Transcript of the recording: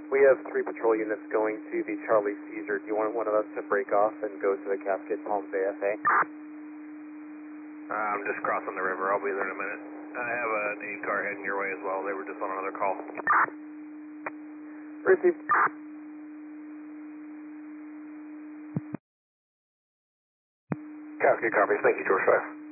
We have 3 patrol units going to the Charlie Caesar. Do you want one of us to break off and go to the Cascade Palms AFA? I'm just crossing the river. I'll be there in a minute. I have an 8 car heading your way as well. They were just on another call. Received. Cascade copies. Thank you, George 5.